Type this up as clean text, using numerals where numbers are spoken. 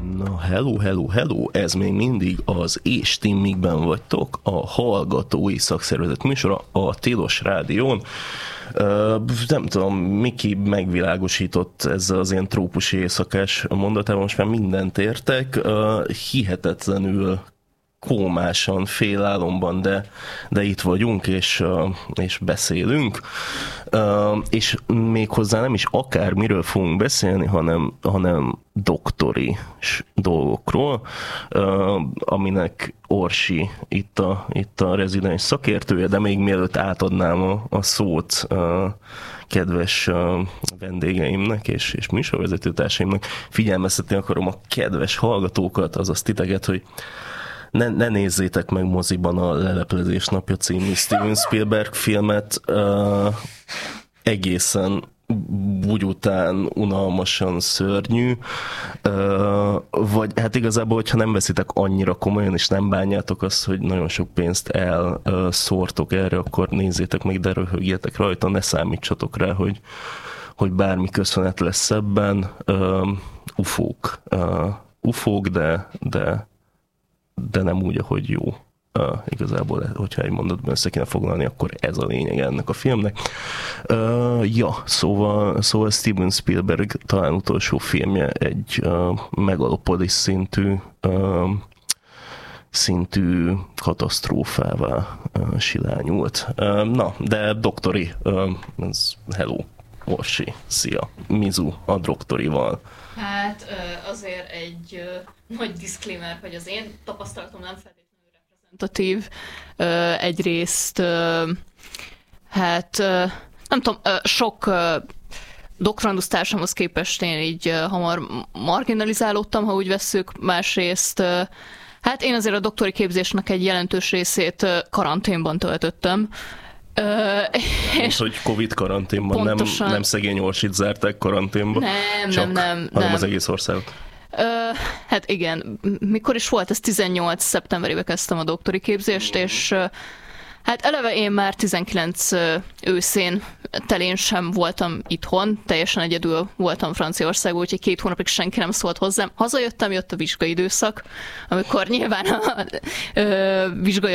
Na, hello, ez még mindig az És Timmikben vagytok, a hallgatói szakszervezet műsora a Tilos Rádión. Nem tudom, Miki megvilágosított ezzel az ilyen trópusi éjszakás mondatában, most már mindent értek, hihetetlenül kómásan, félálomban, de itt vagyunk, és beszélünk. És méghozzá nem is akármiről fogunk beszélni, hanem doktori dolgokról, aminek Orsi itt a rezidens szakértője, de még mielőtt átadnám a szót kedves vendégeimnek és műsorvezetőtársaimnak, figyelmeztetni akarom a kedves hallgatókat, azaz titeket, hogy ne nézzétek meg moziban a Leleplezés napja című Steven Spielberg filmet, egészen bugyután, unalmasan szörnyű, vagy hát igazából, hogyha nem veszitek annyira komolyan, és nem bánjátok azt, hogy nagyon sok pénzt elszórtok erre, akkor nézzétek meg, de röhögjetek rajta, ne számítsatok rá, hogy bármi köszönet lesz ebben. Ufók, de nem úgy, ahogy jó. Igazából, hogyha egy mondatban össze kéne foglalni, akkor ez a lényeg ennek a filmnek. Szóval Steven Spielberg talán utolsó filmje egy Megalopolis szintű katasztrófává silányult. Na, de doktori, hello, Orsi, szia, Mizu a doktorival. Hát azért egy nagy disclaimer, hogy az én tapasztalatom nem feltétlenül reprezentatív. Egyrészt, nem tudom, sok doktorandusz társamhoz képest én így hamar marginalizálódtam, ha úgy vesszük. Másrészt, hát én azért a doktori képzésnek egy jelentős részét karanténban töltöttem. És hogy Covid karanténban, nem szegény Orsit zárták karanténba? Nem. Az egész országot. Hát igen, mikor is volt? Ez 18 szeptemberében kezdtem a doktori képzést, és hát eleve én már 19 őszén telén sem voltam itthon, teljesen egyedül voltam Franciaországban, úgyhogy 2 hónapig senki nem szólt hozzám. Hazajöttem, jött a vizsgai időszak, amikor nyilván a vizsgai